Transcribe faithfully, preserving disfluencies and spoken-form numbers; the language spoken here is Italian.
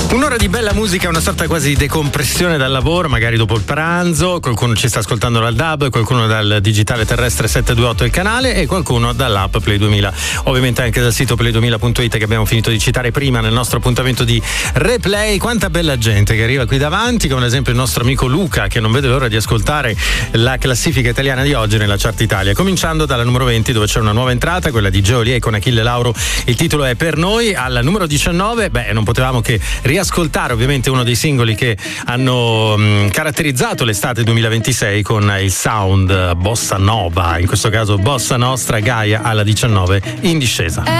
Un'ora di bella musica, una sorta quasi di decompressione dal lavoro, magari dopo il pranzo. Qualcuno ci sta ascoltando dal D A B, qualcuno dal digitale terrestre settecentoventotto il canale e qualcuno dall'app Play duemila, ovviamente anche dal sito play duemila punto it che abbiamo finito di citare prima nel nostro appuntamento di replay. Quanta bella gente che arriva qui davanti, come ad esempio il nostro amico Luca, che non vede l'ora di ascoltare la classifica italiana di oggi nella chart Italia, cominciando dalla numero venti, dove c'è una nuova entrata, quella di Geolier con Achille Lauro. Il titolo è Per Noi. Al numero diciannove, beh, non potevamo che riascoltare ovviamente uno dei singoli che hanno mh, caratterizzato l'estate duemilaventisei con il sound bossa nova, in questo caso Bossa Nostra. Gaia alla diciannove in discesa.